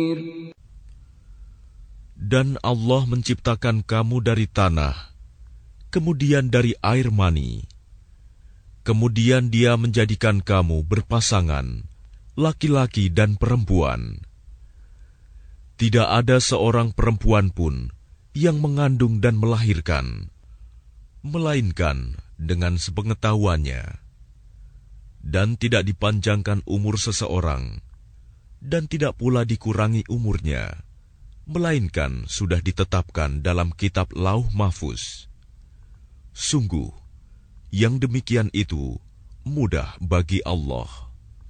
Dan Allah menciptakan kamu dari tanah, kemudian dari air mani. Kemudian Dia menjadikan kamu berpasangan, laki-laki dan perempuan. Tidak ada seorang perempuan pun yang mengandung dan melahirkan, melainkan dengan sepengetahuannya. Dan tidak dipanjangkan umur seseorang, dan tidak pula dikurangi umurnya, melainkan sudah ditetapkan dalam kitab Lauh Mahfuz. Sungguh, yang demikian itu mudah bagi Allah.